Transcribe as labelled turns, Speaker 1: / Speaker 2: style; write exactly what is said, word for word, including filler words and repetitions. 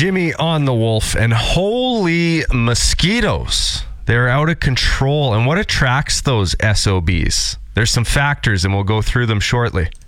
Speaker 1: Jimmy on the Wolf, and holy mosquitoes. They're out of control. And what attracts those S O Bs? There's some factors, and we'll go through them shortly.